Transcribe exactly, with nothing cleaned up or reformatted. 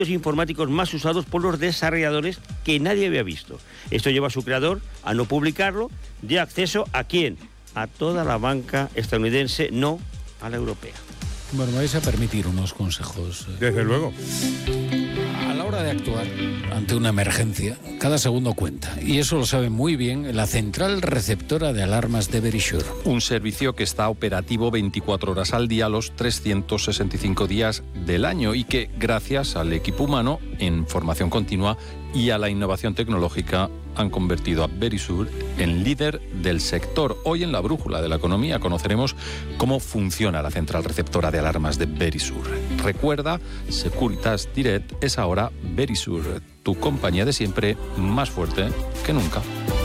informáticos más usados por los desarrolladores que nadie había visto. Esto lleva a su creador a no publicarlo, de acceso a quién, a toda la banca estadounidense, no a la europea. Bueno, me vais a permitir unos consejos. Desde luego. A la hora de actuar ante una emergencia, cada segundo cuenta. Y eso lo sabe muy bien la central receptora de alarmas de Verisure. Un servicio que está operativo veinticuatro horas al día, los trescientos sesenta y cinco días del año, y que, gracias al equipo humano en formación continua y a la innovación tecnológica, han convertido a Verisure en líder del sector. Hoy en la brújula de la economía conoceremos cómo funciona la central receptora de alarmas de Verisure. Recuerda, Securitas Direct es ahora Verisure, tu compañía de siempre, más fuerte que nunca.